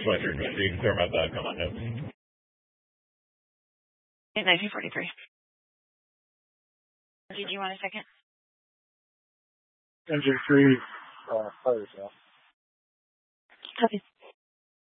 Sweatshirt, so you can clear my thought. Come on, no. 1943. Did you want a second? Engine 3, fire yourself. Copy.